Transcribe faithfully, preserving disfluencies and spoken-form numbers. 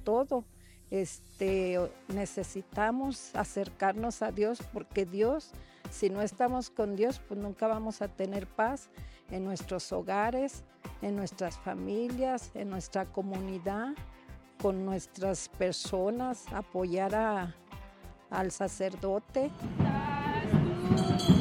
todo. Este, necesitamos acercarnos a Dios porque Dios, si no estamos con Dios, pues nunca vamos a tener paz en nuestros hogares, en nuestras familias, en nuestra comunidad, con nuestras personas, apoyar a, al sacerdote.